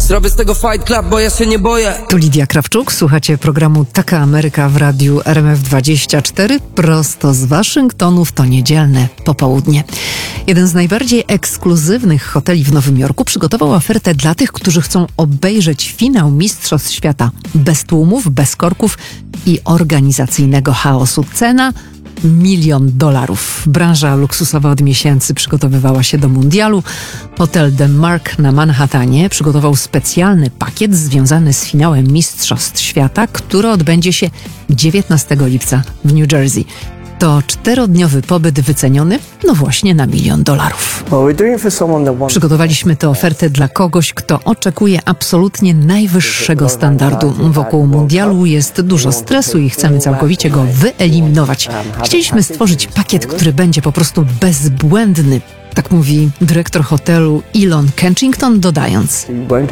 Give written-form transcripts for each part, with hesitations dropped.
Zrobię z tego Fight Club, bo ja się nie boję. Tu Lidia Krawczuk, słuchacie programu Taka Ameryka w radiu RMF24 prosto z Waszyngtonu w to niedzielne popołudnie. Jeden z najbardziej ekskluzywnych hoteli w Nowym Jorku przygotował ofertę dla tych, którzy chcą obejrzeć finał Mistrzostw Świata bez tłumów, bez korków i organizacyjnego chaosu. Cena $1 milion. Branża luksusowa od miesięcy przygotowywała się do mundialu. Hotel The Mark na Manhattanie przygotował specjalny pakiet związany z finałem Mistrzostw Świata, który odbędzie się 19 lipca w New Jersey. To 4-dniowy pobyt wyceniony, no właśnie, na $1 milion. Przygotowaliśmy tę ofertę dla kogoś, kto oczekuje absolutnie najwyższego standardu. Wokół mundialu jest dużo stresu i chcemy całkowicie go wyeliminować. Chcieliśmy stworzyć pakiet, który będzie po prostu bezbłędny. Tak mówi dyrektor hotelu Elon Kensington, dodając: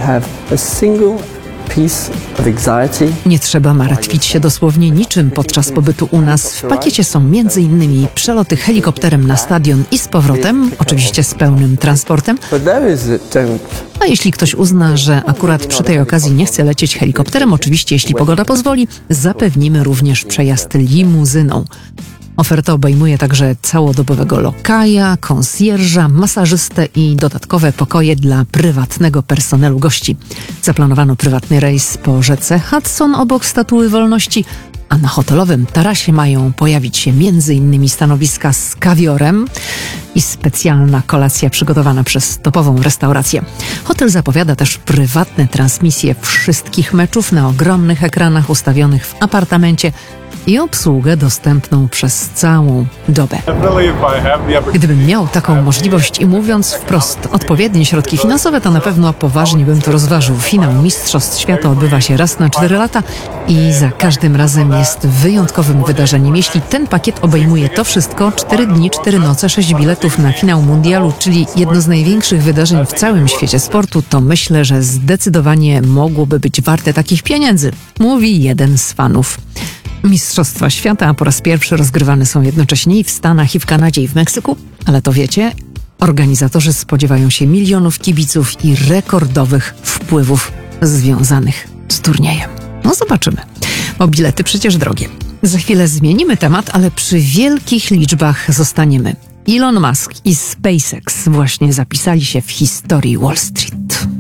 nie trzeba martwić się dosłownie niczym podczas pobytu u nas. W pakiecie są m.in. przeloty helikopterem na stadion i z powrotem, oczywiście z pełnym transportem. A jeśli ktoś uzna, że akurat przy tej okazji nie chce lecieć helikopterem, oczywiście jeśli pogoda pozwoli, zapewnimy również przejazd limuzyną. Oferta obejmuje także całodobowego lokaja, konsjerża, masażystę i dodatkowe pokoje dla prywatnego personelu gości. Zaplanowano prywatny rejs po rzece Hudson obok Statuły Wolności, a na hotelowym tarasie mają pojawić się m.in. stanowiska z kawiorem i specjalna kolacja przygotowana przez topową restaurację. Hotel zapowiada też prywatne transmisje wszystkich meczów na ogromnych ekranach ustawionych w apartamencie i obsługę dostępną przez całą dobę. Gdybym miał taką możliwość i mówiąc wprost odpowiednie środki finansowe, to na pewno poważnie bym to rozważył. Finał Mistrzostw Świata odbywa się raz na 4 lata i za każdym razem jest wyjątkowym wydarzeniem. Jeśli ten pakiet obejmuje to wszystko, 4 dni, 4 noce, 6 biletów na finał mundialu, czyli jedno z największych wydarzeń w całym świecie sportu, to myślę, że zdecydowanie mogłoby być warte takich pieniędzy, mówi jeden z fanów. Mistrzostwa Świata po raz pierwszy rozgrywane są jednocześnie i w Stanach, i w Kanadzie, i w Meksyku. Ale to wiecie, organizatorzy spodziewają się milionów kibiców i rekordowych wpływów związanych z turniejem. No zobaczymy, bo bilety przecież drogie. Za chwilę zmienimy temat, ale przy wielkich liczbach zostaniemy. Elon Musk i SpaceX właśnie zapisali się w historii Wall Street.